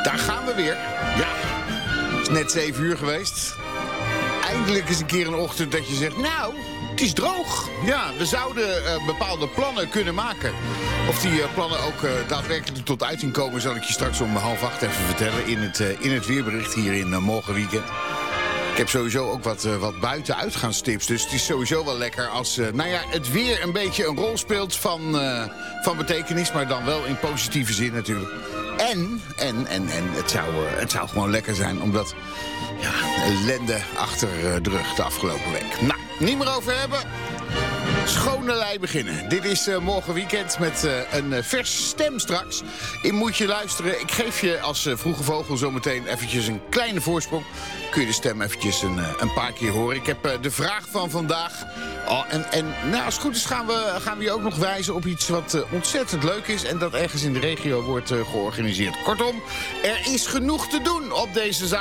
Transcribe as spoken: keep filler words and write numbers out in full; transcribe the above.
Daar gaan we weer. Ja, het is net zeven uur geweest. Eindelijk is een keer een ochtend dat je zegt, nou, het is droog. Ja, we zouden uh, bepaalde plannen kunnen maken. Of die uh, plannen ook uh, daadwerkelijk tot uiting komen, zal ik je straks om half acht even vertellen in het, uh, in het weerbericht hier in uh, Morgenweekend. Ik heb sowieso ook wat, uh, wat buitenuitgaanstips. Dus het is sowieso wel lekker als uh, nou ja, het weer een beetje een rol speelt van, uh, van betekenis. Maar dan wel in positieve zin natuurlijk. En, en, en, en het, zou, uh, het zou gewoon lekker zijn omdat... Ja, ellende achter uh, de rug de afgelopen week. Nou, niet meer over hebben. Schone lei beginnen. Dit is uh, morgen weekend met uh, een uh, vers stem straks. In moet je luisteren. Ik geef je als uh, vroege vogel zometeen eventjes een kleine voorsprong. Kun je de stem eventjes een, uh, een paar keer horen. Ik heb uh, de vraag van vandaag. Oh, en en nou, als het goed is gaan we, gaan we je ook nog wijzen op iets wat uh, ontzettend leuk is. En dat ergens in de regio wordt uh, georganiseerd. Kortom, er is genoeg te doen op deze zaterdag.